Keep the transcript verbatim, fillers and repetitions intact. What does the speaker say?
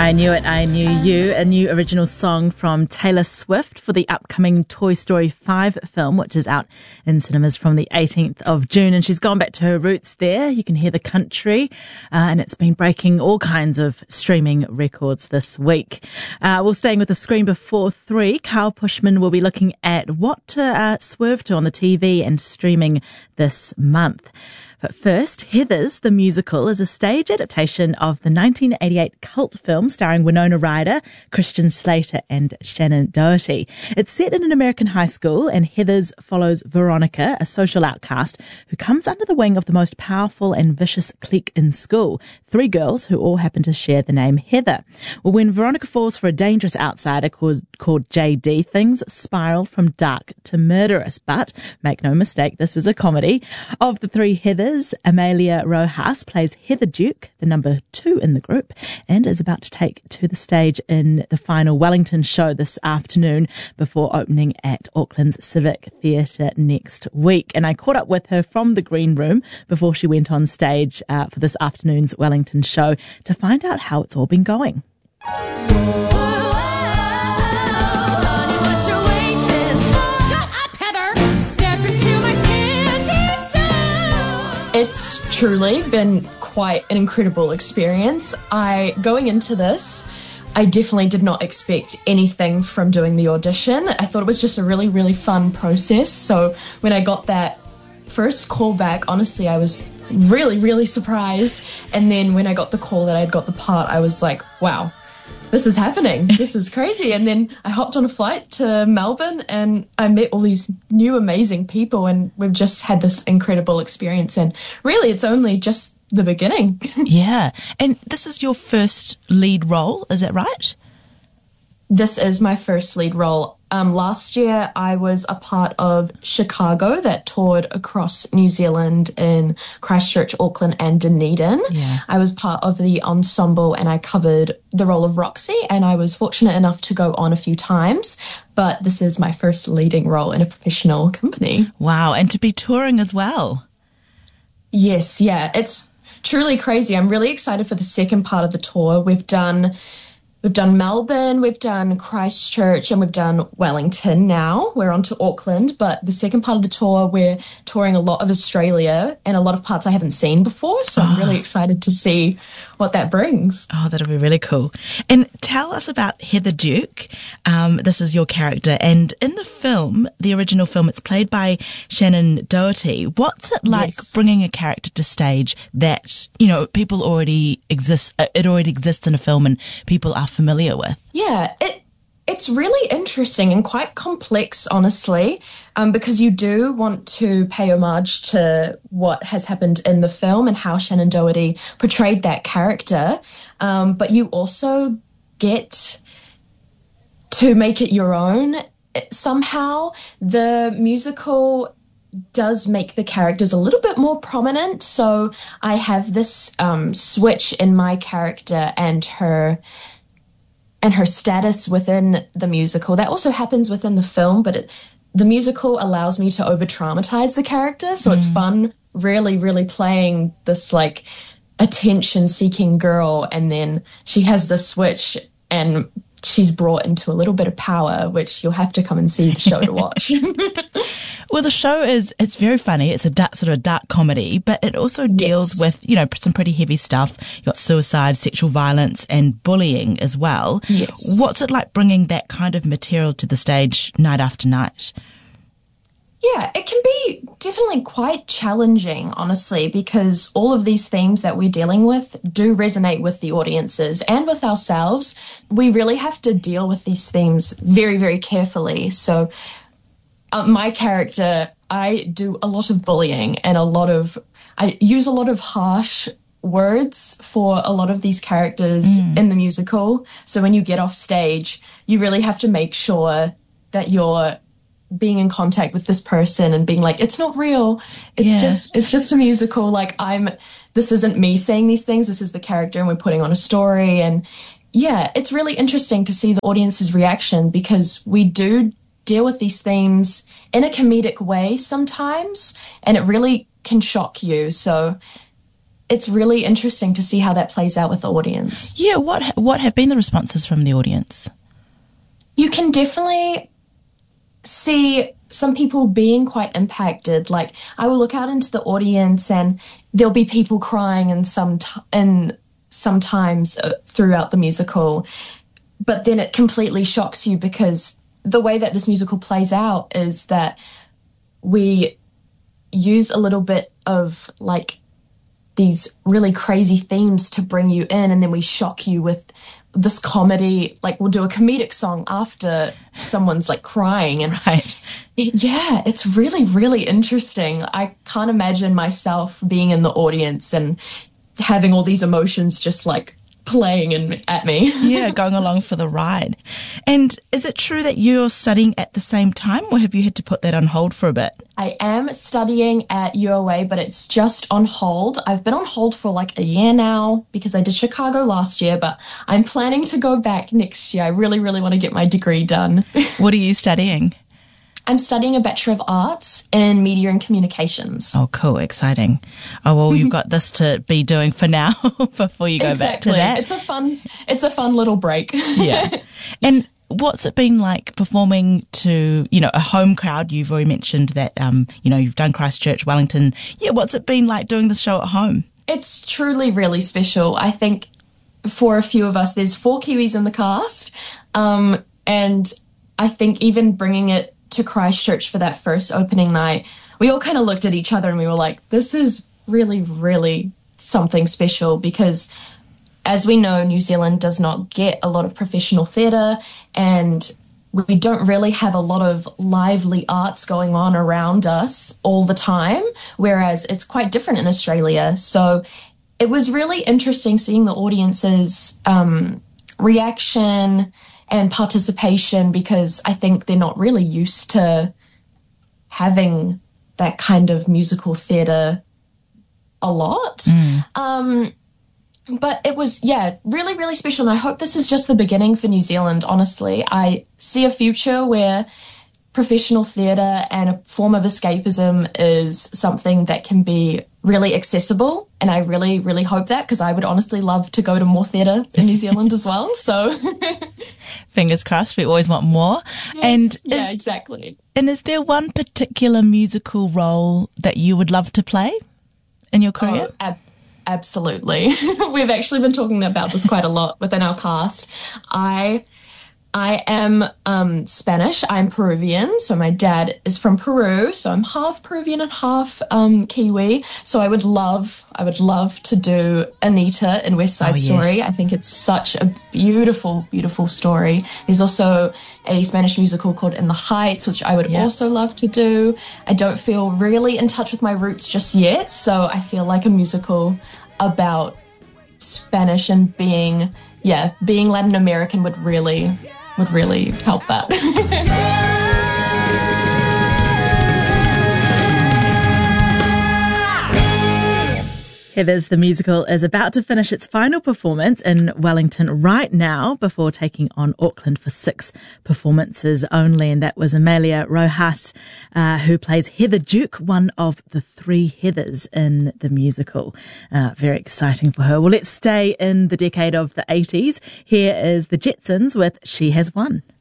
I Knew It, I Knew You, a new original song from Taylor Swift for the upcoming Toy Story five film, which is out in cinemas from the eighteenth of June. And she's gone back to her roots there. You can hear the country, uh, and it's been breaking all kinds of streaming records this week. Uh, well, staying with the Screen Before three, Carl Pushman will be looking at what to uh, swerve to on the T V and streaming this month. But first, Heathers, the musical, is a stage adaptation of the nineteen eighty-eight cult film starring Winona Ryder, Christian Slater and Shannon Doherty. It's set in an American high school, and Heathers follows Veronica, a social outcast who comes under the wing of the most powerful and vicious clique in school, three girls who all happen to share the name Heather. Well, when Veronica falls for a dangerous outsider called, called J D, things spiral from dark to murderous. But make no mistake, this is a comedy. Of the three Heathers, Amelia Rojas plays Heather Duke, the number two in the group, and is about to take to the stage in the final Wellington show this afternoon before opening at Auckland's Civic Theatre next week. And I caught up with her from the green room before she went on stage uh, for this afternoon's Wellington show to find out how it's all been going. It's truly been quite an incredible experience. I, going into this, I definitely did not expect anything from doing the audition. I thought it was just a really, really fun process. So when I got that first call back, honestly, I was really, really surprised. And then when I got the call that I'd got the part, I was like, wow, this is happening. This is crazy. And then I hopped on a flight to Melbourne and I met all these new amazing people, and we've just had this incredible experience. And really, it's only just the beginning. Yeah. And this is your first lead role, is that right? This is my first lead role. Um, last year, I was a part of Chicago that toured across New Zealand in Christchurch, Auckland, and Dunedin. Yeah. I was part of the ensemble and I covered the role of Roxy, and I was fortunate enough to go on a few times. But this is my first leading role in a professional company. Wow. And to be touring as well. Yes, yeah. It's truly crazy. I'm really excited for the second part of the tour. We've done... We've done Melbourne, we've done Christchurch, and we've done Wellington now. We're on to Auckland, but the second part of the tour, we're touring a lot of Australia and a lot of parts I haven't seen before, so oh. I'm really excited to see what that brings. Oh, that'll be really cool. And tell us about Heather Duke. Um, this is your character, and in the film, the original film, it's played by Shannon Doherty. What's it like yes. bringing a character to stage that, you know, people already exist, it already exists in a film and people are familiar with? Yeah, it it's really interesting and quite complex, honestly, um, because you do want to pay homage to what has happened in the film and how Shannon Doherty portrayed that character, um, but you also get to make it your own. Somehow, the musical does make the characters a little bit more prominent, so I have this um, switch in my character and her and her status within the musical. That also happens within the film, but it, the musical allows me to over-traumatize the character, so mm. it's fun really, really playing this, like, attention-seeking girl, and then she has the switch, and she's brought into a little bit of power, which you'll have to come and see the show to watch. Well, the show is, it's very funny. It's a dark, sort of a dark comedy, but it also deals yes. with, you know, some pretty heavy stuff. You've got suicide, sexual violence and bullying as well. Yes. What's it like bringing that kind of material to the stage night after night? Yeah, it can be definitely quite challenging, honestly, because all of these themes that we're dealing with do resonate with the audiences and with ourselves. We really have to deal with these themes very, very carefully. So uh, my character, I do a lot of bullying and a lot of, I use a lot of harsh words for a lot of these characters mm. in the musical. So when you get off stage, you really have to make sure that you're being in contact with this person and being like, it's not real. It's yeah. just, it's just a musical. Like I'm, this isn't me saying these things. This is the character and we're putting on a story. And yeah, it's really interesting to see the audience's reaction because we do deal with these themes in a comedic way sometimes, and it really can shock you. So it's really interesting to see how that plays out with the audience. Yeah, what what have been the responses from the audience? You can definitely see some people being quite impacted. Like, I will look out into the audience and there'll be people crying and some t- and sometimes uh, throughout the musical, but then it completely shocks you because the way that this musical plays out is that we use a little bit of like these really crazy themes to bring you in, and then we shock you with this comedy. Like, we'll do a comedic song after someone's like crying, and right. it, yeah, it's really, really interesting. I can't imagine myself being in the audience and having all these emotions just like playing in, at me. Yeah, going along for the ride. And is it true that you're studying at the same time, or have you had to put that on hold for a bit? I am studying at U O A, but it's just on hold. I've been on hold for like a year now because I did Chicago last year, but I'm planning to go back next year. I really, really want to get my degree done. What are you studying? I'm studying a Bachelor of Arts in Media and Communications. Oh, cool. Exciting. Oh, well, you've got this to be doing for now before you go exactly. back to that. It's a fun, it's a fun little break. Yeah. And what's it been like performing to, you know, a home crowd? You've already mentioned that, um, you know, you've done Christchurch, Wellington. Yeah. What's it been like doing this show at home? It's truly really special. I think for a few of us, there's four Kiwis in the cast. Um, and I think even bringing it to Christchurch for that first opening night, we all kind of looked at each other and we were like, this is really, really something special, because as we know, New Zealand does not get a lot of professional theatre, and we don't really have a lot of lively arts going on around us all the time, whereas it's quite different in Australia. So it was really interesting seeing the audience's um, reaction and participation, because I think they're not really used to having that kind of musical theatre a lot. Mm. Um, but it was, yeah, really, really special. And I hope this is just the beginning for New Zealand, honestly. I see a future where professional theatre and a form of escapism is something that can be really accessible. And I really, really hope that, because I would honestly love to go to more theatre in New Zealand as well. So fingers crossed, we always want more. Yes, and yeah, is, exactly. And is there one particular musical role that you would love to play in your career? Oh, ab- absolutely. We've actually been talking about this quite a lot within our cast. I I am um, Spanish. I'm Peruvian. So my dad is from Peru. So I'm half Peruvian and half um, Kiwi. So I would love, I would love to do Anita in West Side oh, Story. Yes. I think it's such a beautiful, beautiful story. There's also a Spanish musical called In the Heights, which I would yep. also love to do. I don't feel really in touch with my roots just yet. So I feel like a musical about Spanish and being, yeah, being Latin American would really... would really help that. Heathers the Musical is about to finish its final performance in Wellington right now before taking on Auckland for six performances only. And that was Amelia Rojas, uh, who plays Heather Duke, one of the three Heathers in the musical. Uh, very exciting for her. Well, let's stay in the decade of the eighties. Here is the Jetsons with She Has Won.